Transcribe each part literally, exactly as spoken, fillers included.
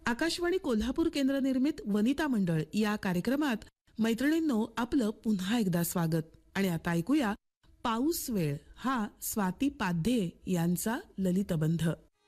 आकाशवाणी कोल्हापूर केंद्र निर्मित वनिता मंडळ या कार्यक्रमात मैत्रिणींनो आपलं पुन्हा एकदा स्वागत. आणि आता ऐकूया पाऊस वेळ हा स्वाती पाध्ये यांचा ललितबंध.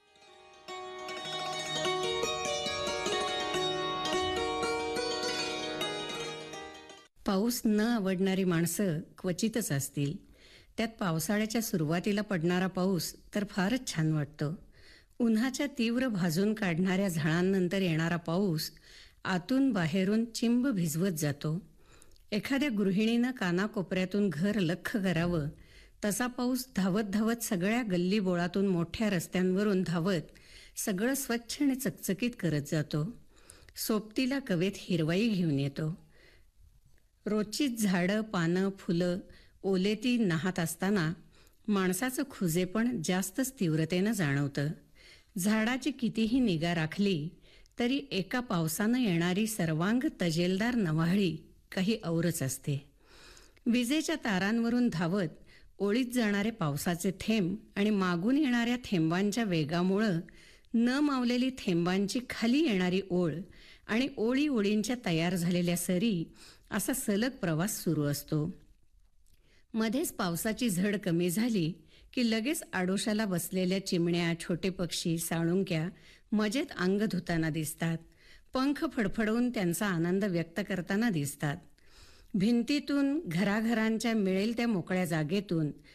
पाऊस न आवडणारी माणसं क्वचितच असतील. त्यात पावसाळ्याच्या सुरुवातीला पडणारा पाऊस तर फारच छान वाटतो. उन्हाच्या तीव्र भाजून काढणाऱ्या झळांनंतर येणारा पाऊस आतून बाहेरून चिंब भिजवत जातो. एखाद्या गृहिणीनं कानाकोपऱ्यातून घर लख्ख करावं तसा पाऊस धावत धावत सगळ्या गल्ली बोळातून मोठ्या रस्त्यांवरून धावत सगळं स्वच्छ आणि चकचकीत करत जातो. सोबतीला कवेत हिरवाई घेऊन येतो. रोजचीच झाडं, पानं, फुलं ओलेती नाहत असताना माणसाचं खुजेपण जास्तच तीव्रतेनं जाणवतं. झाडाची कितीही निगा राखली तरी एका पावसानं येणारी सर्वांग तजेलदार नवाळी काही औरच असते. विजेच्या तारांवरून धावत ओळीत जाणारे पावसाचे थेंब आणि मागून येणाऱ्या थेंबांच्या वेगामुळं न मावलेली थेंबांची खाली येणारी ओळ आणि ओळी ओळींच्या तयार झालेल्या सरी असा सलग प्रवास सुरू असतो. मध्येच पावसाची झड कमी झाली की लगेच आडोशाला बसलेल्या चिमण्या, छोटे पक्षी, साळुंक्या मजेत अंग धुताना दिसतात. पंख फडफडवून त्यांचा आनंद व्यक्त करताना दिसतात. भिंतीतून, घराघरांच्या मिळेल त्या मोकळ्या जागेतून